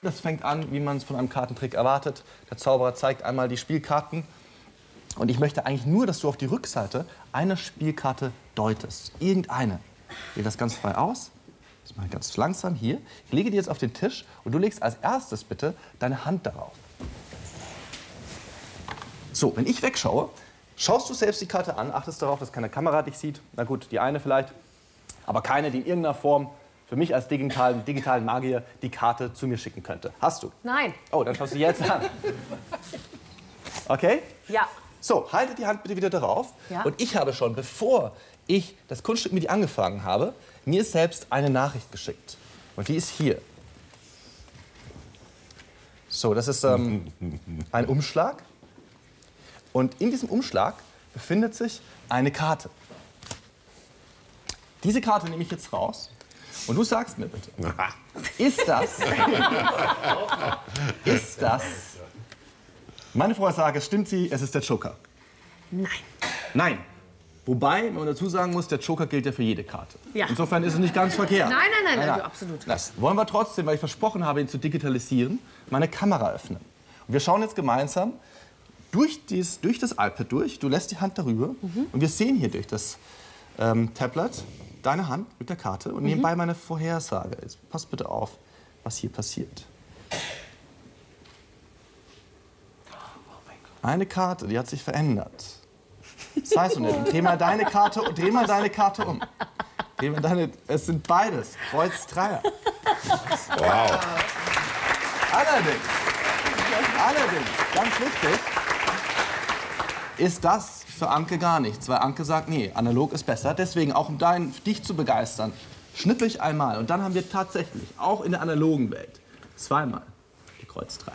Das fängt an, wie man es von einem Kartentrick erwartet. Der Zauberer zeigt einmal die Spielkarten. Und ich möchte eigentlich nur, dass du auf die Rückseite eine Spielkarte deutest. Irgendeine. Ich wähle das ganz frei aus. Das mache ich ganz langsam hier. Ich lege die jetzt auf den Tisch und du legst als erstes bitte deine Hand darauf. So, wenn ich wegschaue, schaust du selbst die Karte an, achtest darauf, dass keine Kamera dich sieht. Na gut, die eine vielleicht, aber keine, die in irgendeiner Form für mich als digitalen Magier die Karte zu mir schicken könnte. Hast du? Nein. Oh, dann schaust du jetzt an. Okay? Ja. So, halte die Hand bitte wieder darauf. Ja. Und ich habe schon, bevor ich das Kunststück mit dir angefangen habe, mir selbst eine Nachricht geschickt. Und die ist hier. So, das ist ein Umschlag. Und in diesem Umschlag befindet sich eine Karte. Diese Karte nehme ich jetzt raus. Und du sagst mir bitte, ist das, meine Vorhersage, stimmt sie, es ist der Joker? Nein. Nein. Wobei, wenn man dazu sagen muss, der Joker gilt ja für jede Karte. Ja. Insofern ist es nicht ganz verkehrt. Nein, absolut. Das wollen wir trotzdem, weil ich versprochen habe, ihn zu digitalisieren, meine Kamera öffnen. Und wir schauen jetzt gemeinsam durch das iPad durch. Du lässt die Hand darüber. Und wir sehen hier durch das Tablet deine Hand mit der Karte und nebenbei meine Vorhersage. Jetzt pass bitte auf, was hier passiert. Eine Karte, die hat sich verändert. Das heißt, dreh mal deine Karte um. Es sind beides Kreuz Dreier. Wow. Allerdings, ganz wichtig, ist das für Anke gar nichts, weil Anke sagt, nee, analog ist besser. Deswegen, auch um dich zu begeistern, schnippe ich einmal. Und dann haben wir tatsächlich, auch in der analogen Welt, zweimal die Kreuz 3.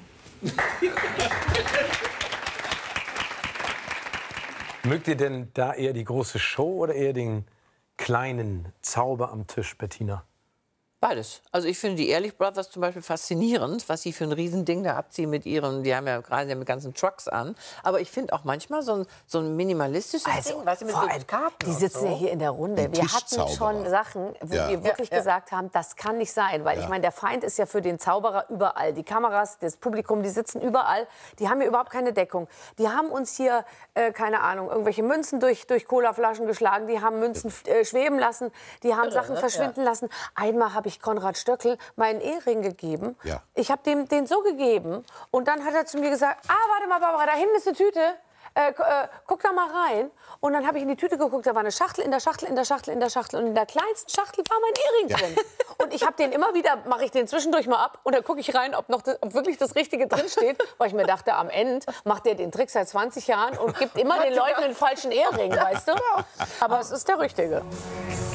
Mögt ihr denn da eher die große Show oder eher den kleinen Zauber am Tisch, Bettina? Beides. Also ich finde die Ehrlich Brothers zum Beispiel faszinierend, was sie für ein Riesending da abziehen mit ihren, die haben ja gerade mit ganzen Trucks an. Aber ich finde auch manchmal so ein minimalistisches Ding, weißt du, mit so Karten. Die sitzen ja hier in der Runde. Wir hatten schon Sachen, wo wir wirklich gesagt haben, das kann nicht sein. Weil ich meine, der Feind ist ja für den Zauberer überall. Die Kameras, das Publikum, die sitzen überall. Die haben hier überhaupt keine Deckung. Die haben uns hier, keine Ahnung, irgendwelche Münzen durch Colaflaschen geschlagen. Die haben Münzen schweben lassen. Die haben Sachen verschwinden lassen. Einmal habe ich Konrad Stöckel meinen Ehering gegeben. Ja. Ich habe dem den so gegeben. Und dann hat er zu mir gesagt, warte mal, Barbara, da hinten ist eine Tüte. Guck da mal rein. Und dann habe ich in die Tüte geguckt, da war eine Schachtel in der Schachtel, in der Schachtel, in der Schachtel. Und in der kleinsten Schachtel war mein Ehering drin. Und ich habe den immer wieder, mache ich den zwischendurch mal ab und dann gucke ich rein, ob wirklich das Richtige drin steht. Weil ich mir dachte, am Ende macht der den Trick seit 20 Jahren und gibt immer den Leuten den falschen Ehering, weißt du? Aber es ist der Richtige.